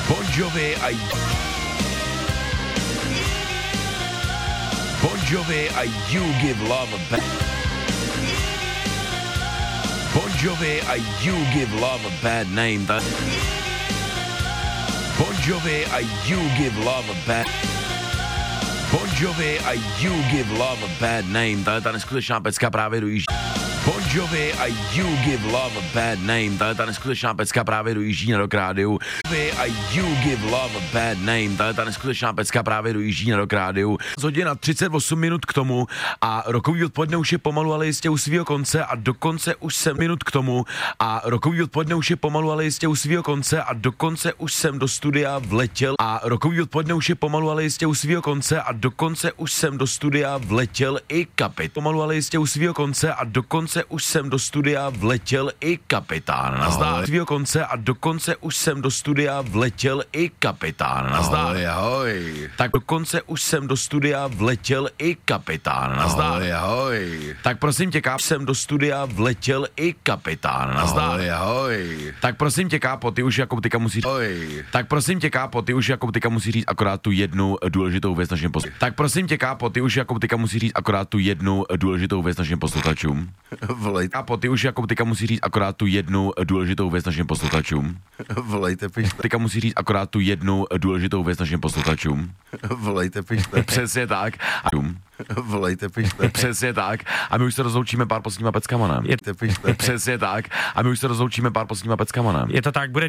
Bon Jovi a You Give Love a Bad Bon Jovi a You Give Love a Bad Name. Bon Jovi a You Give Love a Bad Bon Jovi a You Give Love a Bad Name. Ta neskutečná pecka právě dojíždí. Bon Jovi a You Give Love a Bad Name. Ta neskutečná pecka právě dojíždí na Rock Rádiu. A You Give Love a Bad Name. Ta neskutečná pecka právě dojíždí na Rock Rádiu. Hodina 38 minut k tomu a rokový odpoledne už je pomalu, ale jistě u svýho konce a dokonce už jsem minut k tomu a rokový odpoledne už je pomalu, ale jistě u svýho konce a dokonce už jsem do studia vletěl a rokový odpoledne už je pomalu, ale jistě u svýho konce a dokonce už jsem do studia vletěl i kapitán. Pomalu, ale jistě u svýho konce a dokonce už jsem do studia vletěl i kapitán. Nazdar. Svýho konce a dokonce už jsem do studia vletěl i kapitán. Nazdar. Ahoj. Tak dokonce už jsem do studia vletěl i kapitán. Nazdar. Ahoj. Tak prosím tě, kápo, jsem do studia vletěl i kapitán. Nazdar. Ahoj. Tak prosím tě, kápo, ty už jako teďka musíš... Ahoj. Tak prosím tě, kápo, ty už jako teďka musíš říct akorát tu jednu důležitou věc našim posluchačům. Tak prosím tě, kápo, ty už jako teďka musíš říct akorát tu jednu důležitou věc našim posluchačům. Volejte. Kápo, ty už jako teďka musíš říct akorát tu jednu důležitou věc našim posluchačům. Volejte, pište. Teďka musí říct akorát tu jednu důležitou věc našim posluchačům. Volejte, pište. Přesně tak. Volejte, pište. Přesně tak. A my už se rozloučíme pár posledníma peckama, ne? Pište. Přesně tak. A my už se rozloučíme pár posledníma peckama, ne? Je to tak, bude